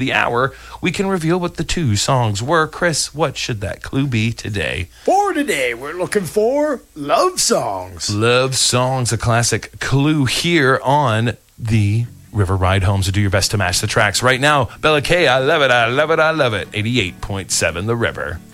the hour, we can reveal what the two songs were. Chris, what should that clue be today? For today, we're looking for Love Songs. Love Songs, a classic clue here on the River Ride Home. So do your best to match the tracks right now. Bella K, I love it, I love it, I love it. 88.7 The River.